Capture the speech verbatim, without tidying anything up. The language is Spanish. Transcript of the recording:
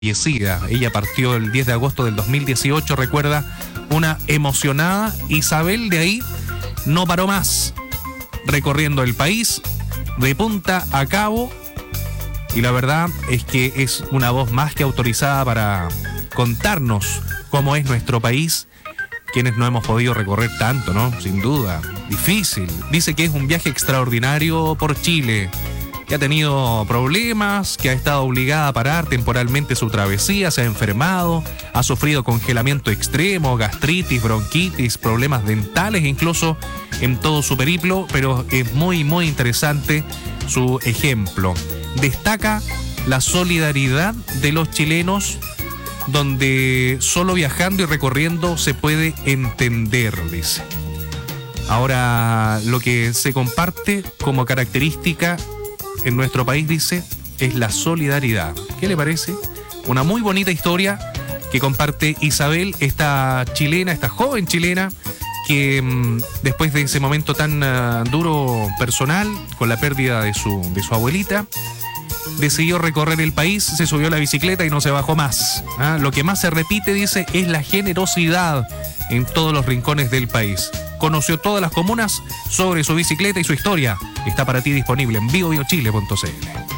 fallecida. Ella partió el diez de agosto del dos mil dieciocho, recuerda, una emocionada Isabel. De ahí no paró más, recorriendo el país de punta a cabo, y la verdad es que es una voz más que autorizada para contarnos cómo es nuestro país, quienes no hemos podido recorrer tanto, ¿no? Sin duda, difícil. Dice que es un viaje extraordinario por Chile, que ha tenido problemas, que ha estado obligada a parar temporalmente su travesía, se ha enfermado, ha sufrido congelamiento extremo, gastritis, bronquitis, problemas dentales, incluso en todo su periplo, pero es muy, muy interesante su ejemplo. Destaca la solidaridad de los chilenos, donde solo viajando y recorriendo se puede entender, dice. Ahora, lo que se comparte como característica en nuestro país, dice, es la solidaridad. ¿Qué le parece? Una muy bonita historia que comparte Isabel, esta chilena, esta joven chilena, que mmm, después de ese momento tan uh, duro personal, con la pérdida de su, de su abuelita, decidió recorrer el país, se subió a la bicicleta y no se bajó más. ¿Ah? Lo que más se repite, dice, es la generosidad en todos los rincones del país. Conoció todas las comunas sobre su bicicleta y su historia está para ti disponible en bio bio chile punto c l.